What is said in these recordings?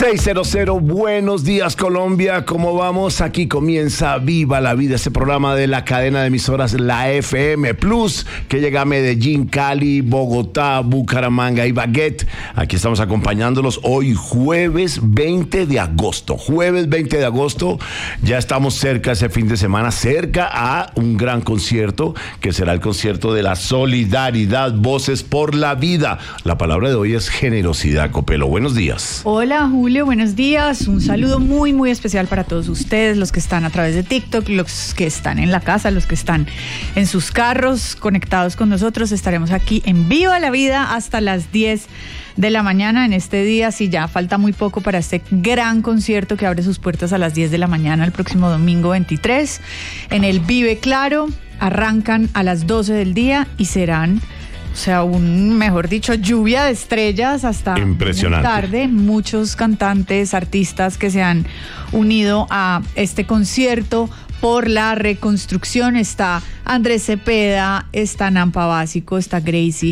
600, buenos días Colombia, ¿cómo vamos? Aquí comienza Viva la Vida, este programa de la cadena de emisoras La FM Plus, que llega a Medellín, Cali, Bogotá, Bucaramanga y Baguette. Aquí estamos acompañándolos hoy jueves 20 de agosto. Jueves 20 de agosto, ya estamos cerca ese fin de semana, cerca a un gran concierto, que será el concierto de la solidaridad, Voces por la Vida. La palabra de hoy es generosidad, Copelo. Buenos días. Hola Julio, buenos días. Un saludo muy muy especial para todos ustedes, los que están a través de TikTok, los que están en la casa, los que están en sus carros conectados con nosotros. Estaremos aquí en Viva la Vida hasta las 10 de la mañana en este día. Sí, ya falta muy poco para este gran concierto que abre sus puertas a las 10 de la mañana el próximo domingo 23 en el Vive Claro. Arrancan a las 12 del día y serán, o sea, mejor dicho, lluvia de estrellas hasta impresionante. Muy tarde. Muchos cantantes, artistas que se han unido a este concierto por la reconstrucción. Está Andrés Cepeda, está Nampa Básico, está Gracie,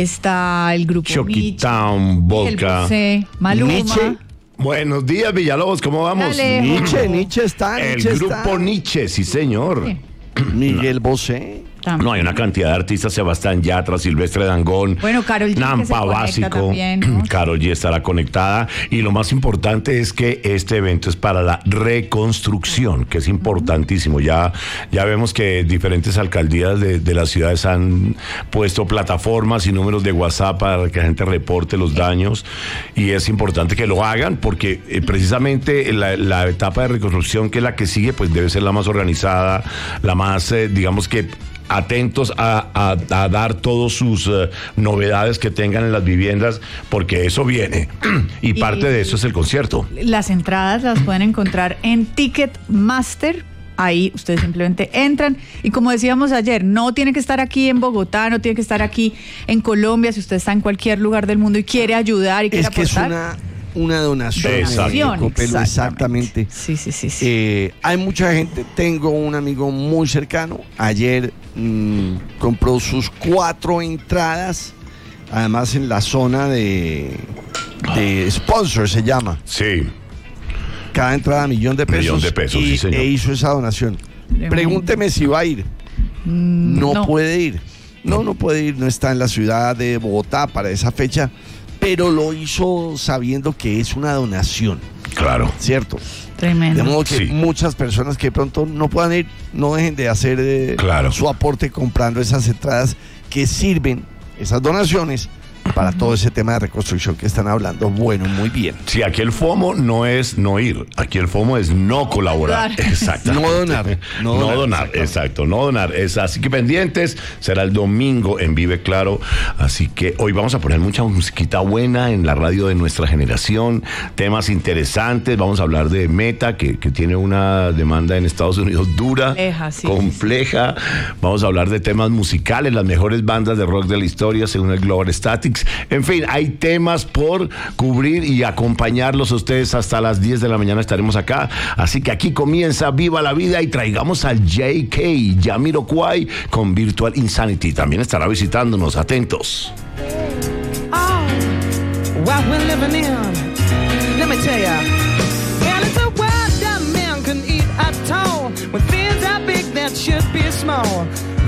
está el grupo Choquitown, Boca, Bosé, Maluma. Nietzsche. Buenos días, Villalobos, ¿cómo vamos? Nietzsche está. El grupo Nietzsche, sí señor. Sí. Miguel Bosé. No, hay una cantidad de artistas: Sebastián Yatra, Silvestre Dangond, Bueno, Karol G, Nampa Básico, también, ¿no? Karol G estará conectada. Y lo más importante es que este evento es para la reconstrucción, que es importantísimo. Ya vemos que diferentes alcaldías de las ciudades han puesto plataformas y números de WhatsApp para que la gente reporte los daños. Y es importante que lo hagan porque precisamente la etapa de reconstrucción, que es la que sigue, pues debe ser la más organizada, la más, digamos que, atentos a dar todas sus novedades que tengan en las viviendas, porque eso viene y parte de eso es el concierto. Las entradas las pueden encontrar en Ticketmaster. Ahí ustedes simplemente entran y, como decíamos ayer, no tiene que estar aquí en Bogotá, no tiene que estar aquí en Colombia. Si usted está en cualquier lugar del mundo y quiere ayudar y quiere aportar, es una donación. Exactamente. Sí. Hay mucha gente. Tengo un amigo muy cercano. Ayer compró sus 4 entradas. Además, en la zona de sponsor se llama. Sí. Cada entrada $1,000,000. $1,000,000, sí, señor. E hizo esa donación. Pregúnteme si va a ir. No puede ir. No puede ir. No está en la ciudad de Bogotá para esa fecha. Pero lo hizo sabiendo que es una donación. Claro. ¿Cierto? Tremendo. De modo que muchas personas que de pronto no puedan ir, no dejen de hacer su aporte comprando esas entradas que sirven, esas donaciones, para todo ese tema de reconstrucción que están hablando. Bueno, muy bien. Sí, aquí el FOMO no es no ir, aquí el FOMO es no colaborar. Claro. Exacto. No donar. No donar, exacto, no donar. Así que pendientes, será el domingo en Vive Claro. Así que hoy vamos a poner mucha musiquita buena en la radio de nuestra generación, temas interesantes. Vamos a hablar de Meta, que tiene una demanda en Estados Unidos dura, compleja. Vamos a hablar de temas musicales, las mejores bandas de rock de la historia según el Global Statics. En fin, hay temas por cubrir y acompañarlos a ustedes hasta las 10 de la mañana. Estaremos acá. Así que aquí comienza Viva la Vida y traigamos al JK, Jamiroquai, con Virtual Insanity. También estará visitándonos. Atentos. What we're living in, let me tell ya. And it's a world that man can eat at all. When things are big that should be small.